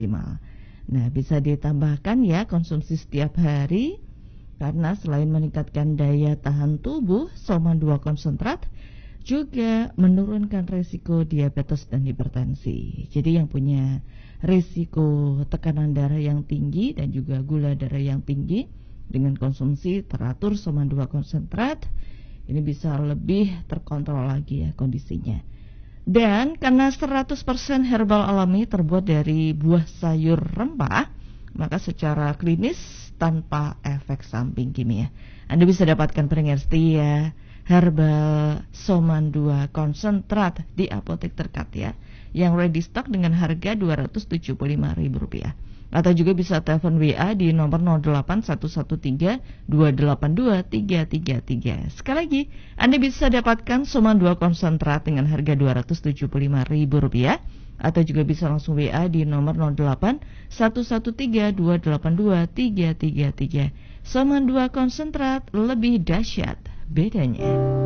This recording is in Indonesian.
optimal. Nah, bisa ditambahkan ya konsumsi setiap hari, karena selain meningkatkan daya tahan tubuh, Soma 2 konsentrat juga menurunkan resiko diabetes dan hipertensi. Jadi yang punya risiko tekanan darah yang tinggi dan juga gula darah yang tinggi, dengan konsumsi teratur Soma 2 konsentrat, ini bisa lebih terkontrol lagi ya kondisinya. Dan karena 100% herbal alami terbuat dari buah sayur rempah, maka secara klinis tanpa efek samping kimia. Anda bisa dapatkan pendengar setia herbal Soma 2 konsentrat di apotek terdekat ya, yang ready stock dengan harga Rp275.000. Atau juga bisa telepon WA di nomor 08113-282-333. Sekali lagi, Anda bisa dapatkan Soma 2 konsentrat dengan harga Rp275.000, atau juga bisa langsung WA di nomor 08113-282-333. Soma 2 konsentrat, lebih dahsyat bedanya.